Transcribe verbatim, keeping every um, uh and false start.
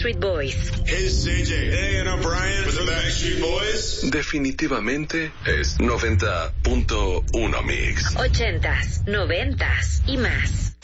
Backstreet Boys. Hey, C J. Hey, and I'm Brian with the Backstreet Boys. Definitivamente es noventa punto uno Mix. Ochentas, noventas y más.